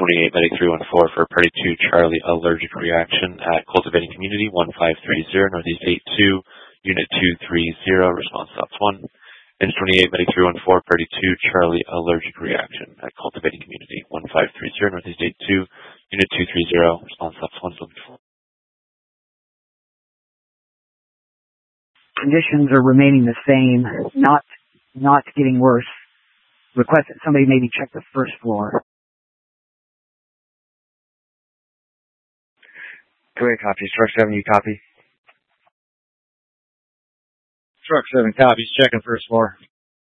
28 Medic 314 for Party 2 Charlie allergic reaction at Cultivating Community 1530 Northeast 82 Unit 230 response stops 1. Engine 28 Medic 314 Party 2 Charlie allergic reaction at Cultivating Community 1530 Northeast 82 Unit 230 response stops 1. Conditions are remaining the same, not getting worse. Request that somebody maybe check the first floor. Great copy. Truck 7, you copy? Truck 7 copies, checking first floor.